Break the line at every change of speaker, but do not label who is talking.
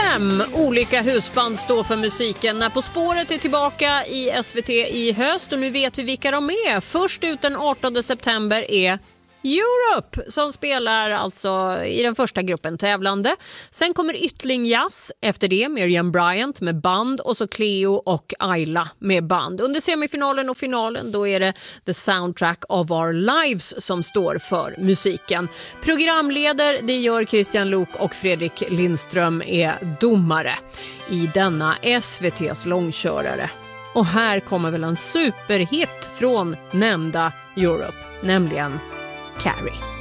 5 olika husband står för musiken när På spåret är tillbaka i SVT i höst, och nu vet vi vilka de är. Först ut den 18 september är Europe, som spelar alltså i den första gruppen tävlande. Sen kommer Yttling Jazz, efter det Miriam Bryant med band och så Cleo och Ayla med band. Under semifinalen och finalen då är det The Soundtrack of Our Lives som står för musiken. Programleder det gör Christian Lok och Fredrik Lindström är domare i denna SVT:s långkörare. Och här kommer väl en superhit från nämnda Europe, nämligen Carrie.